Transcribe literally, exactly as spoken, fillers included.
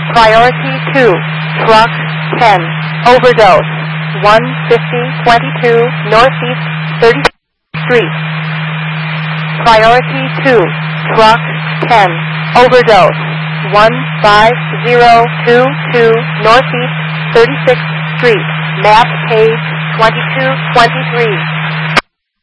Priority two, truck ten, overdose, one fifty twenty-two Northeast thirty-sixth Street. Priority two, truck ten, overdose, one five zero two two Northeast thirty-sixth Street, map page twenty-two twenty-three.